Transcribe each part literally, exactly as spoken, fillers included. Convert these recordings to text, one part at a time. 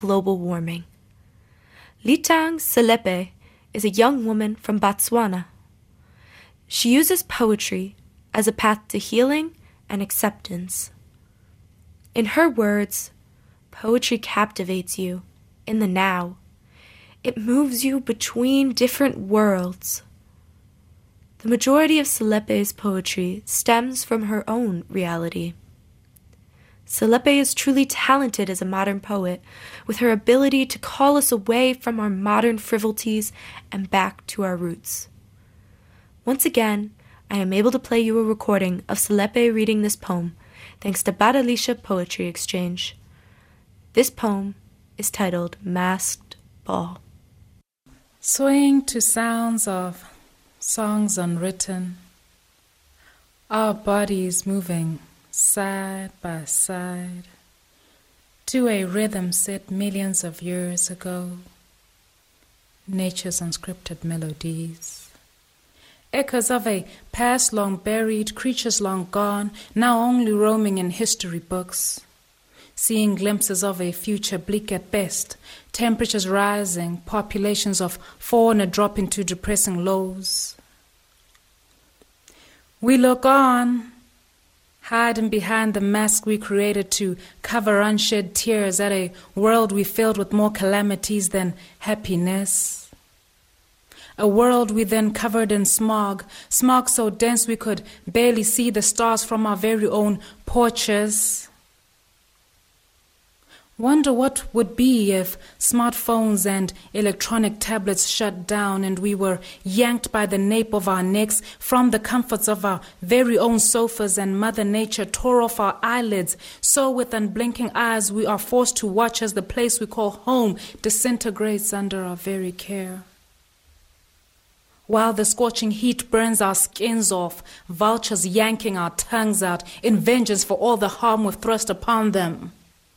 global warming. Litang Selepe is a young woman from Botswana. She uses poetry as a path to healing and acceptance. In her words, poetry captivates you in the now. It moves you between different worlds. The majority of Selepe's poetry stems from her own reality. Selepe is truly talented as a modern poet, with her ability to call us away from our modern frivolities and back to our roots. Once again, I am able to play you a recording of Selepe reading this poem, thanks to Badalisha Poetry Exchange. This poem is titled Masked Ball. Swaying to sounds of songs unwritten, our bodies moving side by side to a rhythm set millions of years ago, nature's unscripted melodies, echoes of a past long buried, creatures long gone, now only roaming in history books, seeing glimpses of a future bleak at best, temperatures rising, populations of fauna dropping to depressing lows. We look on, hiding behind the mask we created to cover unshed tears at a world we filled with more calamities than happiness. A world we then covered in smog, smog so dense we could barely see the stars from our very own porches. Wonder what would be if smartphones and electronic tablets shut down and we were yanked by the nape of our necks from the comforts of our very own sofas and Mother Nature tore off our eyelids, so with unblinking eyes we are forced to watch as the place we call home disintegrates under our very care. While the scorching heat burns our skins off, vultures yanking our tongues out in vengeance for all the harm we've thrust upon them.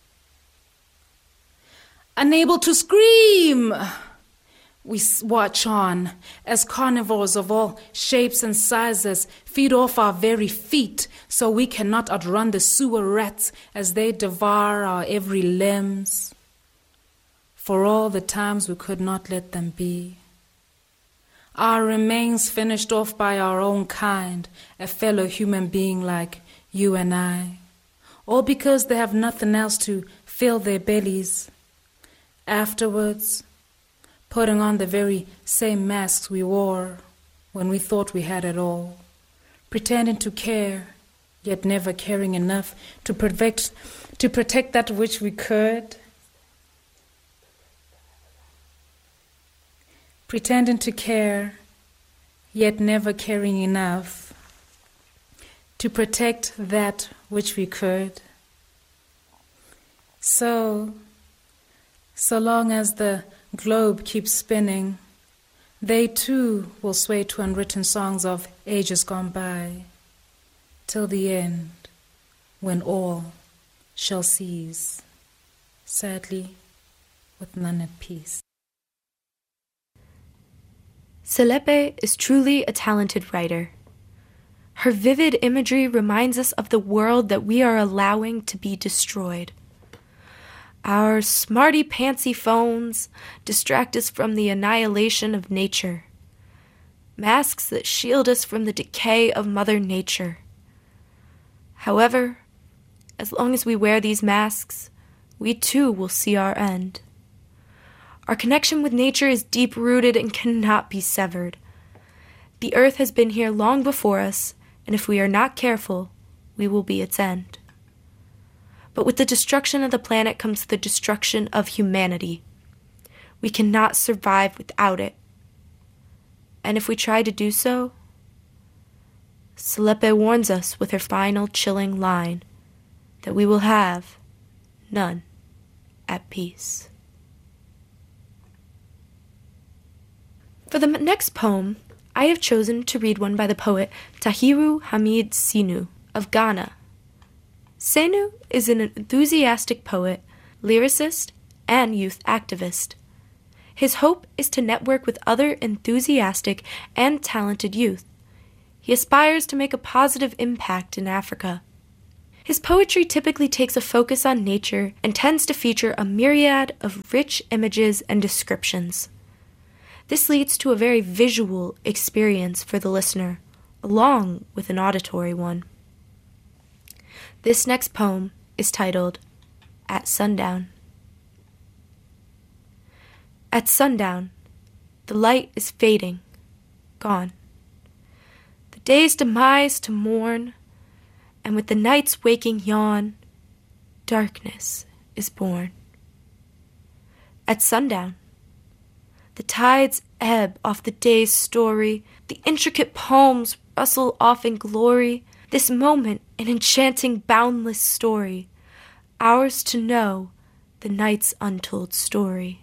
Unable to scream, we watch on as carnivores of all shapes and sizes feed off our very feet so we cannot outrun the sewer rats as they devour our every limbs. For all the times we could not let them be. Our remains finished off by our own kind, a fellow human being like you and I, all because they have nothing else to fill their bellies. Afterwards, putting on the very same masks we wore when we thought we had it all, pretending to care, yet never caring enough to protect, to protect that which we could, pretending to care, yet never caring enough to protect that which we could. So, So long as the globe keeps spinning, they too will sway to unwritten songs of ages gone by, till the end, when all shall cease, sadly, with none at peace. Selepe is truly a talented writer. Her vivid imagery reminds us of the world that we are allowing to be destroyed. Our smarty-pantsy phones distract us from the annihilation of nature. Masks that shield us from the decay of Mother Nature. However, as long as we wear these masks, we too will see our end. Our connection with nature is deep-rooted and cannot be severed. The earth has been here long before us, and if we are not careful, we will be its end. But with the destruction of the planet comes the destruction of humanity. We cannot survive without it. And if we try to do so, Selepe warns us with her final chilling line that we will have none at peace. For the next poem, I have chosen to read one by the poet Tahiru Hamid Sinu of Ghana. Senu is an enthusiastic poet, lyricist, and youth activist. His hope is to network with other enthusiastic and talented youth. He aspires to make a positive impact in Africa. His poetry typically takes a focus on nature and tends to feature a myriad of rich images and descriptions. This leads to a very visual experience for the listener, along with an auditory one. This next poem is titled At Sundown. At sundown, the light is fading, gone. The day's demise to mourn, and with the night's waking yawn, darkness is born. At sundown, the tides ebb off the day's story, the intricate palms rustle off in glory, this moment an enchanting boundless story, ours to know the night's untold story.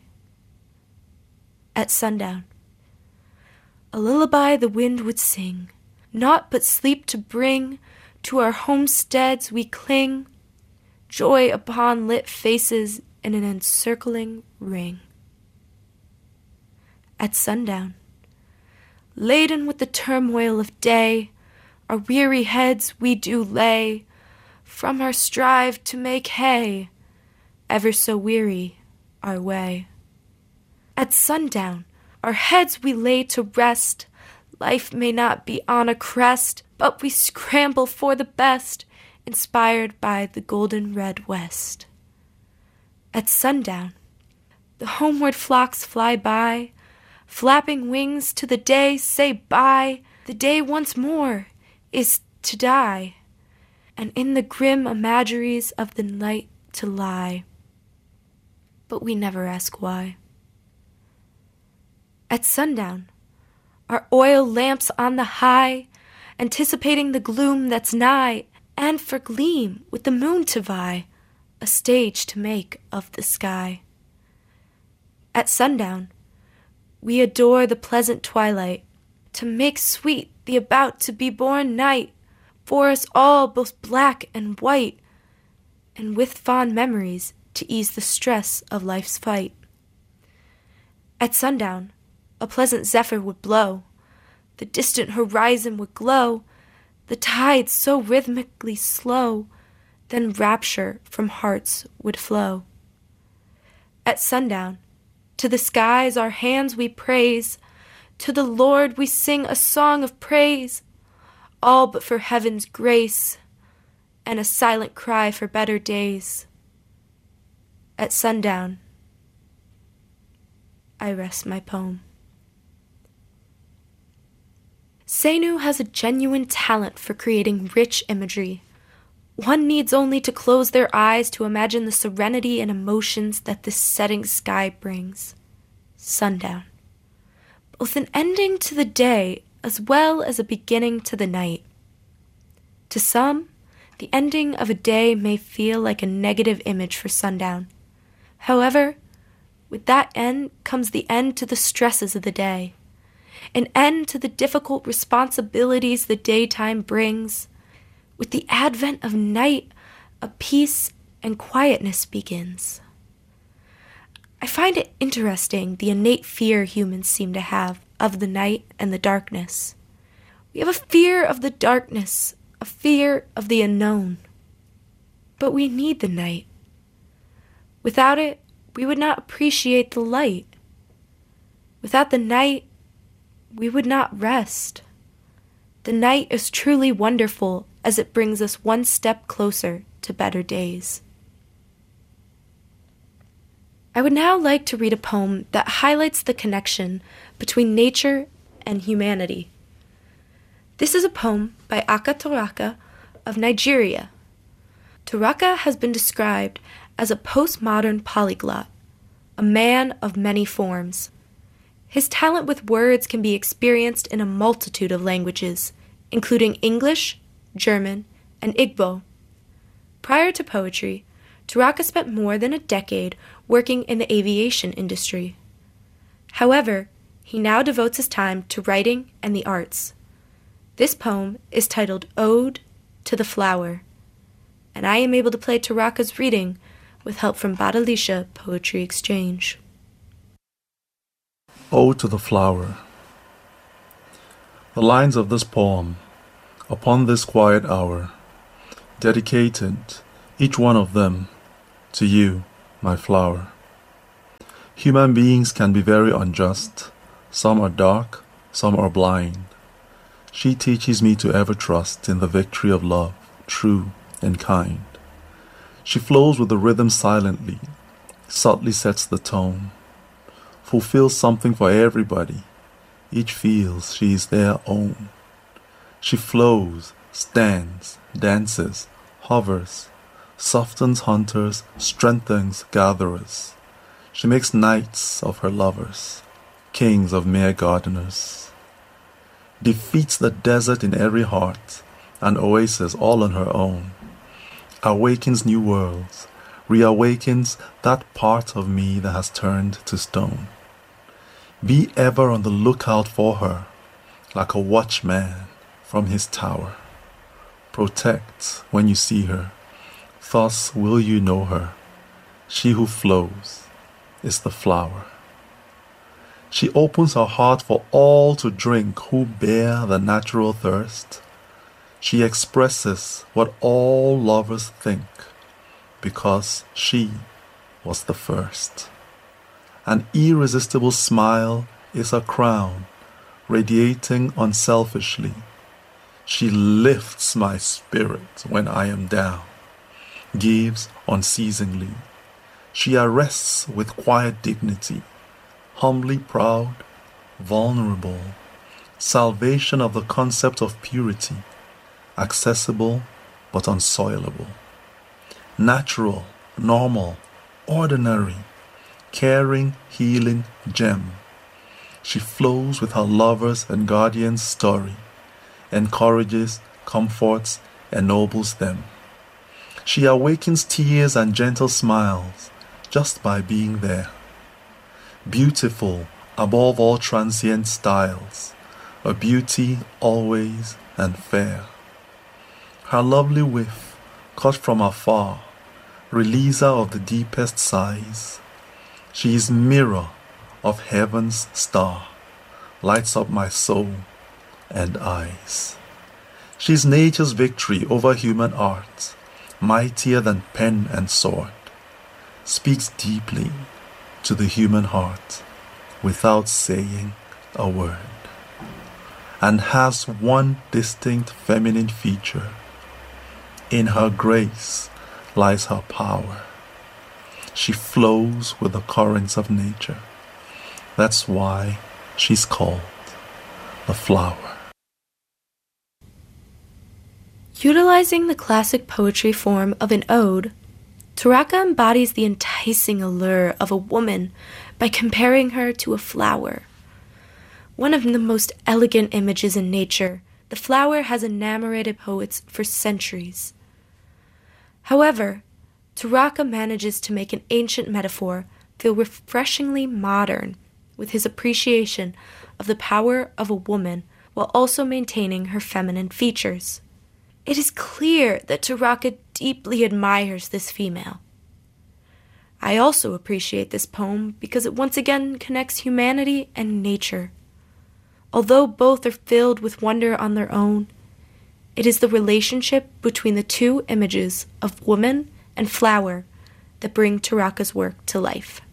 At sundown, a lullaby the wind would sing, naught but sleep to bring, to our homesteads we cling, joy upon lit faces in an encircling ring. At sundown, laden with the turmoil of day, our weary heads we do lay, from our strive to make hay, ever so weary our way. At sundown, our heads we lay to rest, life may not be on a crest, but we scramble for the best, inspired by the golden red west. At sundown, the homeward flocks fly by, flapping wings to the day say bye. The day once more is to die, and in the grim imageries of the night to lie. But we never ask why. At sundown, our oil lamps on the high, anticipating the gloom that's nigh, and for gleam with the moon to vie, a stage to make of the sky. At sundown, we adore the pleasant twilight, to make sweet the about to be born night, for us all both black and white, and with fond memories to ease the stress of life's fight. At sundown, a pleasant zephyr would blow, the distant horizon would glow, the tides so rhythmically slow, then rapture from hearts would flow. At sundown, to the skies our hands we praise, to the Lord we sing a song of praise, all but for heaven's grace, and a silent cry for better days. At sundown, I rest my poem. Senu has a genuine talent for creating rich imagery. One needs only to close their eyes to imagine the serenity and emotions that this setting sky brings. Sundown. Both an ending to the day as well as a beginning to the night. To some, the ending of a day may feel like a negative image for sundown. However, with that end comes the end to the stresses of the day, an end to the difficult responsibilities the daytime brings. With the advent of night, a peace and quietness begins. I find it interesting the innate fear humans seem to have of the night and the darkness. We have a fear of the darkness, a fear of the unknown. But we need the night. Without it, we would not appreciate the light. Without the night, we would not rest. The night is truly wonderful as it brings us one step closer to better days. I would now like to read a poem that highlights the connection between nature and humanity. This is a poem by Aka Toraka of Nigeria. Toraka has been described as a postmodern polyglot, a man of many forms. His talent with words can be experienced in a multitude of languages, including English, German, and Igbo. Prior to poetry, Toraka spent more than a decade working in the aviation industry. However, he now devotes his time to writing and the arts. This poem is titled Ode to the Flower, and I am able to play Toraka's reading with help from Badalisha Poetry Exchange. Ode to the Flower. The lines of this poem, upon this quiet hour, dedicated, each one of them, to you, my flower. Human beings can be very unjust. Some are dark, some are blind. She teaches me to ever trust in the victory of love, true and kind. She flows with the rhythm silently, subtly sets the tone, fulfills something for everybody. Each feels she is their own. She flows, stands, dances, hovers, softens hunters, strengthens gatherers. She makes knights of her lovers, kings of mere gardeners. Defeats the desert in every heart, an oasis all on her own. Awakens new worlds, reawakens that part of me that has turned to stone. Be ever on the lookout for her, like a watchman from his tower. Protect when you see her, thus will you know her. She who flows is the flower. She opens her heart for all to drink who bear the natural thirst. She expresses what all lovers think, because she was the first. An irresistible smile is her crown, radiating unselfishly. She lifts my spirit when I am down, gives unceasingly. She arrests with quiet dignity, humbly proud, vulnerable, salvation of the concept of purity, accessible but unsoilable, natural, normal, ordinary, caring, healing gem. She flows with her lover's and guardian's story, encourages, comforts, ennobles them. She awakens tears and gentle smiles just by being there. Beautiful above all transient styles, a beauty always and fair. Her lovely whiff, cut from afar, releaser of the deepest sighs. She is mirror of heaven's star, lights up my soul and eyes. She is nature's victory over human art, mightier than pen and sword, speaks deeply to the human heart without saying a word, and has one distinct feminine feature. In her grace lies her power. She flows with the currents of nature. That's why she's called the flower. Utilizing the classic poetry form of an ode, Taraka embodies the enticing allure of a woman by comparing her to a flower. One of the most elegant images in nature, the flower has enamored poets for centuries. However, Taraka manages to make an ancient metaphor feel refreshingly modern with his appreciation of the power of a woman while also maintaining her feminine features. It is clear that Taraka deeply admires this female. I also appreciate this poem because it once again connects humanity and nature. Although both are filled with wonder on their own, it is the relationship between the two images of woman and flower that bring Taraka's work to life.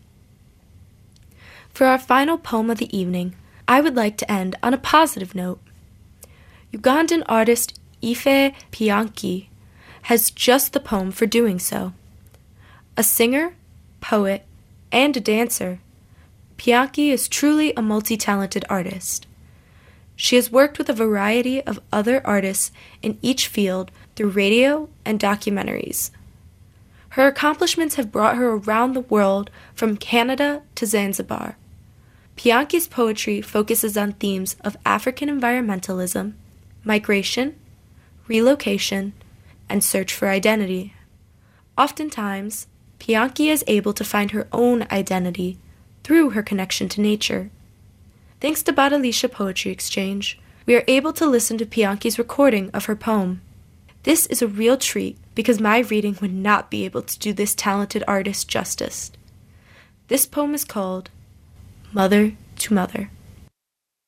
For our final poem of the evening, I would like to end on a positive note. Ugandan artist Ife Pianki has just the poem for doing so. A singer, poet, and a dancer, Pianki is truly a multi-talented artist. She has worked with a variety of other artists in each field through radio and documentaries. Her accomplishments have brought her around the world from Canada to Zanzibar. Pianki's poetry focuses on themes of African environmentalism, migration, relocation, and search for identity. Oftentimes, Pianki is able to find her own identity through her connection to nature. Thanks to Badalisha Poetry Exchange, we are able to listen to Pianki's recording of her poem. This is a real treat because my reading would not be able to do this talented artist justice. This poem is called Mother to Mother.